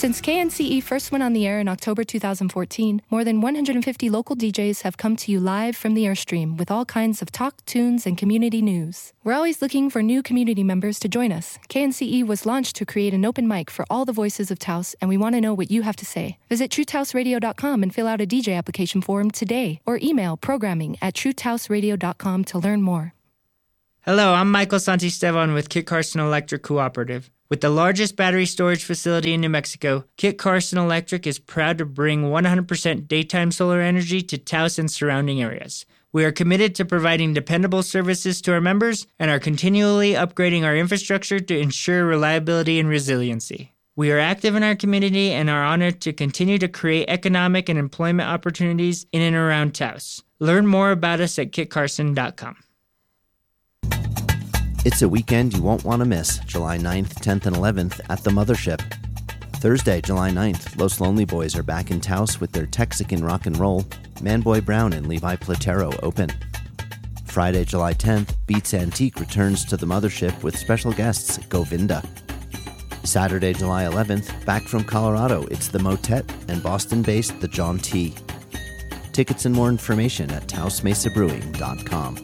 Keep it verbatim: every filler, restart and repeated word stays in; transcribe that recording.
Since K N C E first went on the air in October two thousand fourteen, more than one hundred fifty local D Js have come to you live from the Airstream with all kinds of talk, tunes, and community news. We're always looking for new community members to join us. K N C E was launched to create an open mic for all the voices of Taos, and we want to know what you have to say. Visit true taos radio dot com and fill out a D J application form today, or email programming at true taos radio dot com to learn more. Hello, I'm Michael Santisteban with Kit Carson Electric Cooperative. With the largest battery storage facility in New Mexico, Kit Carson Electric is proud to bring one hundred percent daytime solar energy to Taos and surrounding areas. We are committed to providing dependable services to our members and are continually upgrading our infrastructure to ensure reliability and resiliency. We are active in our community and are honored to continue to create economic and employment opportunities in and around Taos. Learn more about us at kit carson dot com. It's a weekend you won't want to miss, July ninth, tenth, and eleventh at the Mothership. Thursday, July ninth, Los Lonely Boys are back in Taos with their Texican rock and roll. Manboy Brown and Levi Platero open. Friday, July tenth, Beats Antique returns to the Mothership with special guests Govinda. Saturday, July eleventh, back from Colorado, it's the Motet and Boston-based The John T. Tickets and more information at taos mesa brewing dot com.